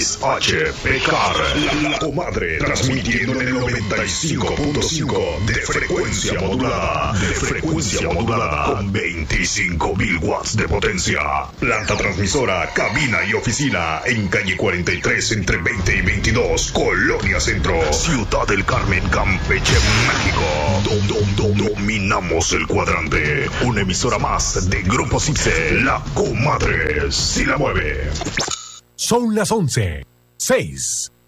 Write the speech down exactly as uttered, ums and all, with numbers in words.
X H P C A R, La Comadre, transmitiendo en el noventa y cinco punto cinco de frecuencia modulada, de frecuencia modulada, con veinticinco mil watts de potencia. Planta transmisora, cabina y oficina en calle cuarenta y tres entre veinte y veintidós, Colonia Centro, Ciudad del Carmen, Campeche, México. Dom, dom, dom, dominamos el cuadrante. Una emisora más de Grupo Cipse, La Comadre, si la mueve. Son las once, seis.